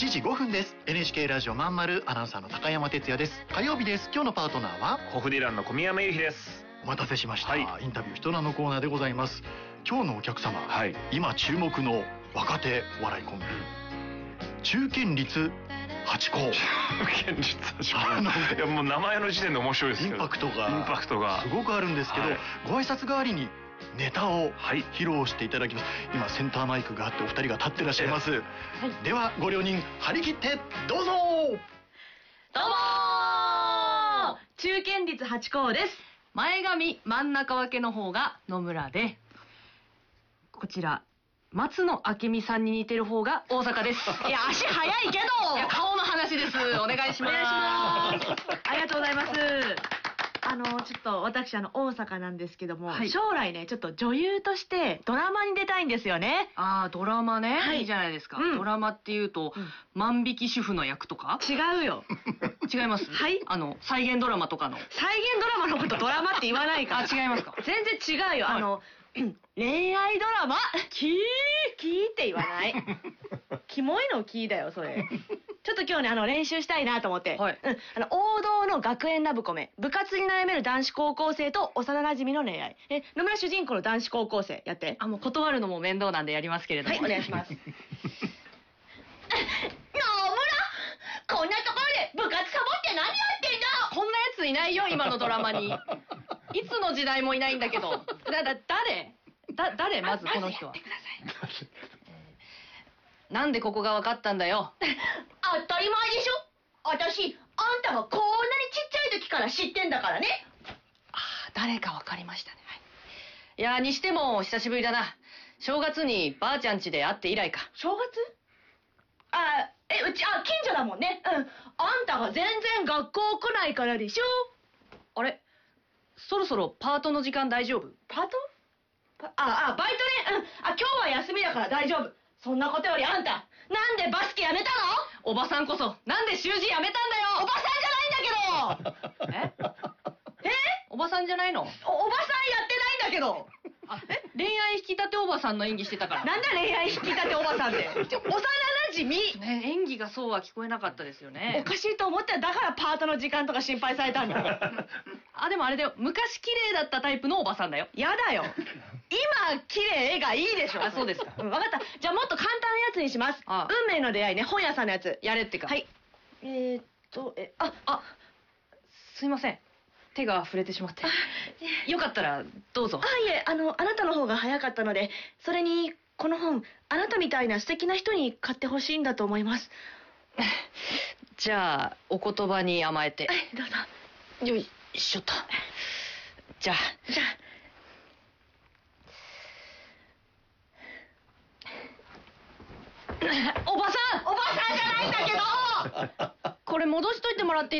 時5分です。 NHK ラジオまんまるアナウンサーの高山哲也です。火曜日です。今日のパートナーはホフディランの小宮山由紀です。 お待たせしました、 はい、 インタビュー人なのコーナーでございます。今日のお客様、 はい、 今注目の若手お笑いコンビ、中堅率8校。 中堅率8校。いや、もう名前の時点で面白いですけど、 インパクトがすごくあるんですけど、はい、ご挨拶代わりにネタを披露していただきます。今センターマイクがあってお二人が立ってらっしゃいます、はい、ではご両人張り切ってどうぞ。 どうもー、中堅率8校です。前髪真ん中分けの方が野村で、こちら松野明美さんに似てる方が大阪です。 いや、足早いけど。 いや、顔の話です。お願いします。 ありがとうございます。ちょっと私大阪なんですけども、はい、将来ねちょっと女優としてドラマに出たいんですよね。 ああ、ドラマね、はい、いいじゃないですか、ドラマっていうと、万引き主婦の役とか。 違うよ。 違います。はい、再現ドラマとかの。 再現ドラマのことドラマって言わないから。 あ、違いますか。 全然違うよ、はい、恋愛ドラマキーって言わない。キモいのキーだよそれ。ちょっと今日ね練習したいなと思って、はい、王道の学園ラブコメ、部活に悩める男子高校生と幼馴染の恋愛。野村主人公の男子高校生やって。 あ、もう断るのも面倒なんでやりますけれども。 はい、お願いします。野村、こんなところで部活サボって何やってんだ。 こんなやついないよ今のドラマに。いつの時代もいないんだけど。誰まずこの人は。なんでここが分かったんだよ。 当たり前でしょ。私あんたがこんなにちっちゃい時から知ってんだからね。 ああ、誰か分かりましたね。はい、いやにしても久しぶりだな。正月にばあちゃん家で会って以来か。 正月？うち近所だもんね。あんたが全然学校来ないからでしょ。 あれ、そろそろパートの時間大丈夫？ パート？バイトね。今日は休みだから大丈夫。そんなことよりあんた、なんでバスケやめたの？ おばさんこそ、なんで習字やめたんだよ。 おばさんじゃないんだけど。 おばさんじゃないの？ おばさんやってないんだけど。 恋愛引き立ておばさんの演技してたから。 なんだ恋愛引き立ておばさんって。幼馴染み。 ね、演技がそうは聞こえなかったですよね。 おかしいと思ったら、だからパートの時間とか心配されたんだ。 あ、でもあれだよ、昔綺麗だったタイプのおばさんだよ。 やだよ。今綺麗がいいでしょ。 あ、そうですか。 分かった。じゃあもっと簡単なやつにします。運命の出会いね、本屋さんのやつ。 やれってか。 はい。 すいません。手が触れてしまって。よかったらどうぞ。 いえ、あなたの方が早かったので、それにこの本、あなたみたいな素敵な人に買ってほしいんだと思います。 じゃあお言葉に甘えて。 はい、どうぞ。 よいしょっと。じゃあ。 おばさんじゃないんだけど。 これ戻しといてもらっていいですか？